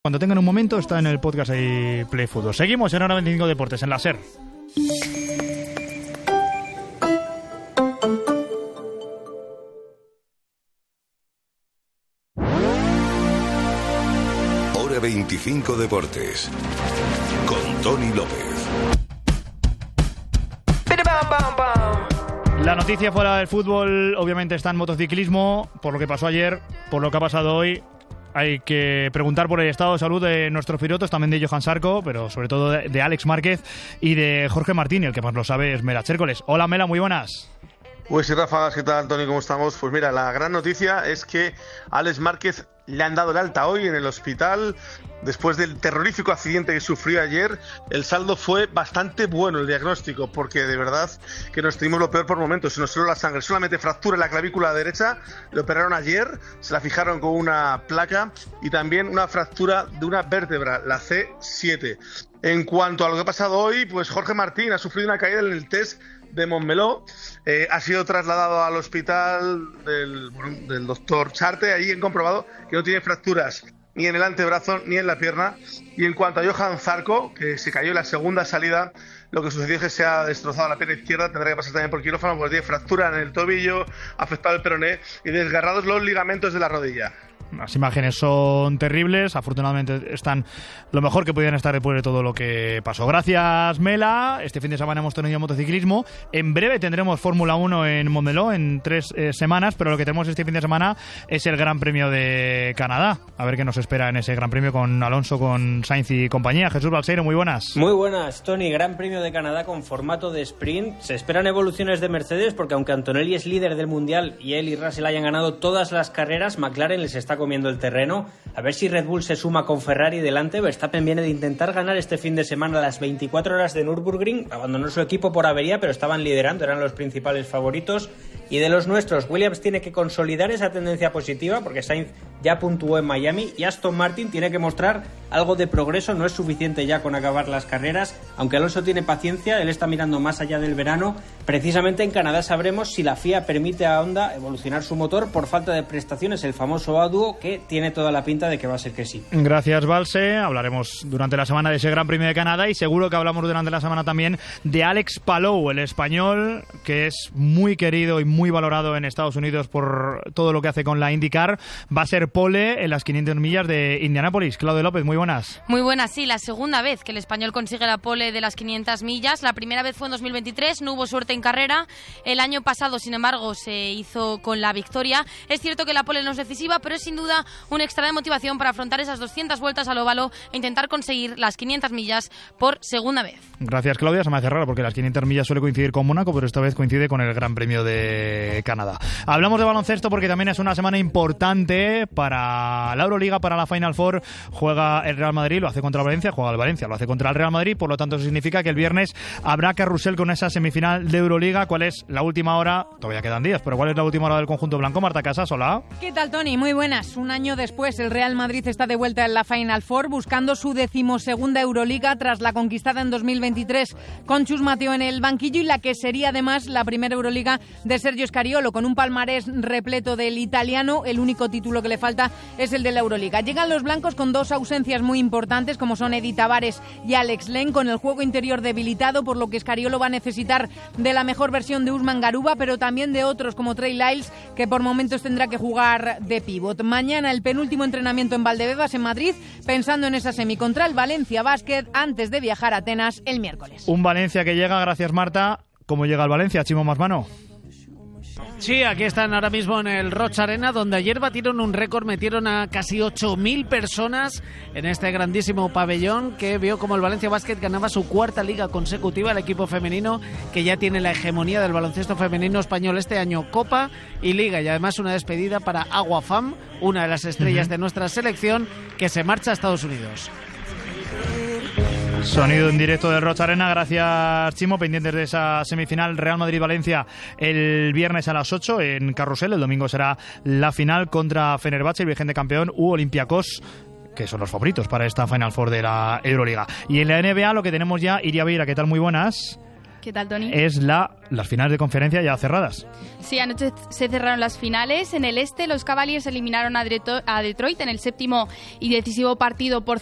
Cuando tengan un momento, está en el podcast ahí Play Fútbol. Seguimos en Hora 25 Deportes, en la SER. Hora 25 Deportes, con Tony López. La noticia fuera del fútbol, obviamente, está en motociclismo, por lo que pasó ayer, por lo que ha pasado hoy. Hay que preguntar por el estado de salud de nuestros pilotos, también de Johan Zarco, pero sobre todo de Alex Márquez y de Jorge Martín, el que más lo sabe es Mela Chércoles. Hola Mela, muy buenas. Pues sí, Rafa, ¿qué tal, Tony? ¿Cómo estamos? Pues mira, la gran noticia es que a Alex Márquez le han dado el alta hoy en el hospital. Después del terrorífico accidente que sufrió ayer, el saldo fue bastante bueno, el diagnóstico, porque de verdad que nos tuvimos lo peor por momentos. Se nos heló la sangre, solamente fractura en la clavícula derecha, le operaron ayer, se la fijaron con una placa y también una fractura de una vértebra, la C7. En cuanto a lo que ha pasado hoy, pues Jorge Martín ha sufrido una caída en el test de Montmeló, ha sido trasladado al hospital del doctor Charte. Allí han comprobado que no tiene fracturas ni en el antebrazo ni en la pierna. Y en cuanto a Johan Zarco, que se cayó en la segunda salida, lo que sucedió es que se ha destrozado la pierna izquierda, tendrá que pasar también por quirófano porque tiene fractura en el tobillo, afectado el peroné y desgarrados los ligamentos de la rodilla. Las imágenes son terribles, afortunadamente están lo mejor que podían estar después de todo lo que pasó. Gracias, Mela. Este fin de semana hemos tenido motociclismo. En breve tendremos Fórmula 1 en Montmeló en 3 semanas, pero lo que tenemos este fin de semana es el Gran Premio de Canadá. A ver qué nos espera en ese Gran Premio con Alonso, con Sainz y compañía. Jesús Balseiro, muy buenas. Muy buenas, Tony. Gran Premio de Canadá con formato de sprint. Se esperan evoluciones de Mercedes porque aunque Antonelli es líder del Mundial y él y Russell hayan ganado todas las carreras, McLaren les está comiendo el terreno. A ver si Red Bull se suma con Ferrari delante. Verstappen viene de intentar ganar este fin de semana las 24 horas de Nürburgring. Abandonó su equipo por avería, pero estaban liderando, eran los principales favoritos. Y de los nuestros, Williams tiene que consolidar esa tendencia positiva porque Sainz ya puntuó en Miami y Aston Martin tiene que mostrar algo de progreso. No es suficiente ya con acabar las carreras, aunque Alonso tiene paciencia, él está mirando más allá del verano. Precisamente en Canadá sabremos si la FIA permite a Honda evolucionar su motor por falta de prestaciones, el famoso A-Duo, que tiene toda la pinta de que va a ser que sí. Gracias, Balse. Hablaremos durante la semana de ese Gran Premio de Canadá y seguro que hablamos durante la semana también de Alex Palou, el español, que es muy querido y muy valorado en Estados Unidos por todo lo que hace con la IndyCar. Va a ser pole en las 500 millas de Indianápolis. Claudio López, muy buenas. Muy buenas, sí, la segunda vez que el español consigue la pole de las 500 millas. La primera vez fue en 2023, no hubo suerte en carrera. El año pasado, sin embargo, se hizo con la victoria. Es cierto que la pole no es decisiva, pero es sin duda un extra de motivación para afrontar esas 200 vueltas al óvalo e intentar conseguir las 500 millas por segunda vez. Gracias, Claudia. Se me hace raro porque las 500 millas suele coincidir con Mónaco, pero esta vez coincide con el Gran Premio de Canadá. Hablamos de baloncesto porque también es una semana importante para la Euroliga, para la Final Four. Juega el Real Madrid, lo hace contra el Valencia, juega el Valencia, lo hace contra el Real Madrid, por lo tanto eso significa que el viernes habrá carrusel con esa semifinal de Euroliga. ¿Cuál es la última hora? Todavía quedan días, pero ¿cuál es la última hora del conjunto blanco? Marta Casas, hola. ¿Qué tal, Tony? Muy buenas. Un año después, el Real Madrid está de vuelta en la Final Four, buscando su 12ª Euroliga tras la conquistada en 2023 con Chus Mateo en el banquillo y la que sería además la primera Euroliga de Sergio Scariolo, con un palmarés repleto del italiano. El único título que le falta es el de la Euroliga. Llegan los blancos con dos ausencias muy importantes, como son Edi Tavares y Alex Len, con el juego interior debilitado, por lo que Scariolo va a necesitar de la mejor versión de Usman Garuba, pero también de otros como Trey Lyles, que por momentos tendrá que jugar de pívot. Mañana el penúltimo entrenamiento en Valdebebas, en Madrid, pensando en esa semi contra el Valencia Basket antes de viajar a Atenas el miércoles. Un Valencia que llega, gracias Marta. ¿Cómo llega el Valencia, Chimo Masmano? Sí, aquí están ahora mismo en el Rocha Arena, donde ayer batieron un récord, metieron a casi 8.000 personas en este grandísimo pabellón que vio como el Valencia Basket ganaba su cuarta liga consecutiva, el equipo femenino que ya tiene la hegemonía del baloncesto femenino español este año, Copa y Liga, y además una despedida para Agua Fam, una de las estrellas de nuestra selección, que se marcha a Estados Unidos. Sonido en directo del Rocha Arena, gracias Chimo, pendientes de esa semifinal Real Madrid-Valencia el viernes a las 8 en Carrusel. El domingo será la final contra Fenerbahce, el vigente campeón, u Olympiacos, que son los favoritos para esta Final Four de la Euroliga. Y en la NBA lo que tenemos ya, Iria Beira, ¿qué tal? Muy buenas. ¿Qué tal, Tony? Es las finales de conferencia ya cerradas. Sí, anoche se cerraron las finales. En el este, los Cavaliers eliminaron a Detroit en el séptimo y decisivo partido por